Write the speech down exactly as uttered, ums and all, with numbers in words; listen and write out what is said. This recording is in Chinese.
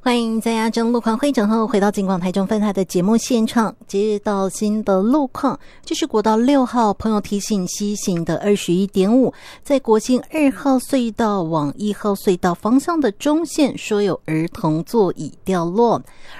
欢迎在亚洲路况会诊后回到警广台中分台的节目现场。接到新的路况，这是国道六号朋友提醒西行的 二十一点五， 在国姓二号隧道往一号隧道方向的中线说有儿童座椅掉落。